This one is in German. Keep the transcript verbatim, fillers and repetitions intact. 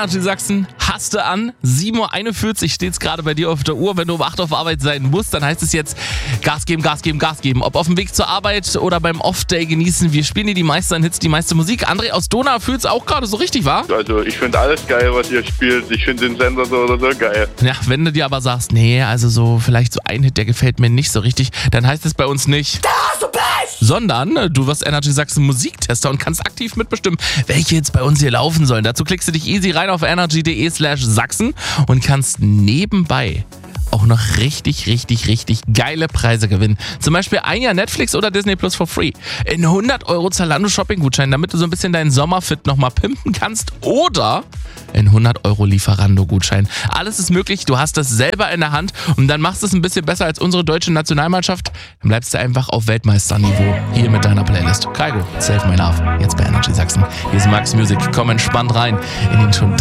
Energy Sachsen hast du an. sieben Uhr einundvierzig steht es gerade bei dir auf der Uhr. Wenn du um acht Uhr auf Arbeit sein musst, dann heißt es jetzt Gas geben, Gas geben, Gas geben. Ob auf dem Weg zur Arbeit oder beim Off-Day genießen. Wir spielen dir die meisten Hits, die meiste Musik. André aus Donau fühlt es auch gerade so richtig, wa? Also ich finde alles geil, was ihr spielt. Ich finde den Sender so oder so geil. Ja, wenn du dir aber sagst, nee, also so vielleicht so ein Hit, der gefällt mir nicht so richtig, dann heißt es bei uns nicht, sondern du wirst Energy Sachsen Musiktester und kannst aktiv mitbestimmen, welche jetzt bei uns hier laufen sollen. Dazu klickst du dich easy rein auf energy.de slash Sachsen und kannst nebenbei auch noch richtig, richtig, richtig geile Preise gewinnen. Zum Beispiel ein Jahr Netflix oder Disney Plus for free. In hundert Euro Zalando Shopping-Gutschein, damit du so ein bisschen deinen Sommerfit nochmal pimpen kannst. Oder in hundert Euro Lieferando-Gutschein. Alles ist möglich, du hast das selber in der Hand und dann machst du es ein bisschen besser als unsere deutsche Nationalmannschaft. Dann bleibst du einfach auf Weltmeisterniveau hier mit deiner Playlist. Kaigo, Save My Love, jetzt bei Energy Sachsen. Hier ist Max Music, komm entspannt rein in den schon